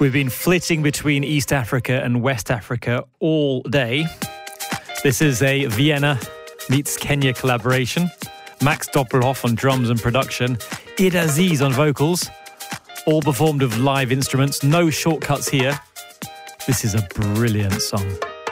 We've been flitting between East Africa and West Africa all day. This is a Vienna meets Kenya collaboration. Max Doppelhoff on drums and production. Id Aziz on vocals. All performed with live instruments. No shortcuts here. This is a brilliant song.